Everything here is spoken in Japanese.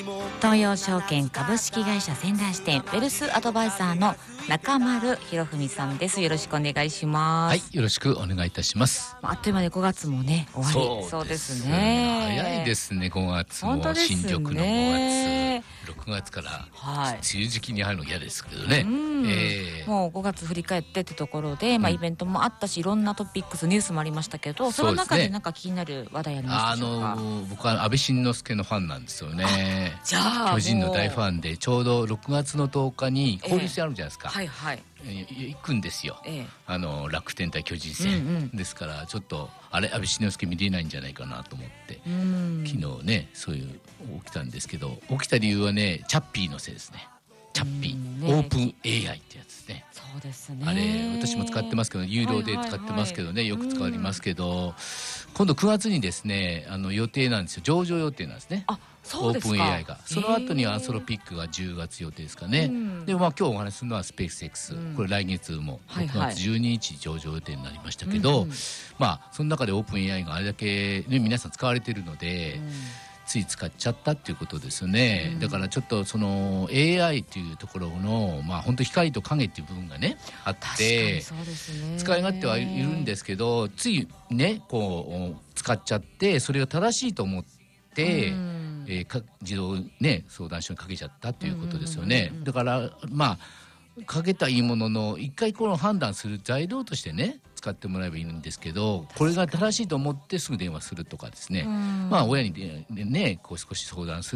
東洋証券株式会社仙台支店ウェルスアドバイザーの中丸博文さんです。よろしくお願いします。 はい、よろしくお願いいたします。 あっという間で5月もね終わりそうですね。 早いですね。5月も本当ですね。 新緑の5月、6月から梅雨時期に入るの嫌ですけどね、 もう5月振り返ってってところで、イベントもあったし、いろんなトピックスニュースもありましたけど、その中でなんか気になる話題ありましたでしょうか？ 僕は安倍晋之助のファンなんですよね。 じゃあ巨人の大ファンで、ちょうど6月の10日に交流戦あるじゃないですか。行くんですよ、楽天対巨人戦、ですからちょっと安倍晋之助見れないんじゃないかなと思って、昨日ねそういう起きたんですけど、起きた理由はねチャッピーのせいですね。チャッピー、オープン AI ってやつですね。 そうですね。 あれ私も使ってますけど、有料で使ってますけどね、よく使われますけど、今度9月にですね予定なんですよ。上場予定なんですね。 そうですか。 オープン AI がその後にアンソロピックが10月予定ですかね。で今日お話しするのはスペース X、これ来月も6月12日上場予定になりましたけど、その中でオープン AI があれだけ、皆さん使われているので、つい使っちゃったっていうことですよね。だからちょっとその AI というところの本当光と影っていう部分がねあって、使い勝手はいるんですけど、ついねこう使っちゃって、それが正しいと思って自動ね相談所にかけちゃったっていうことですよね。だからかけたいいものの、一回この判断する材料としてね使ってもらえばいいんですけど、これが正しいと思ってすぐ電話するとかですね、親にねこう少し相談する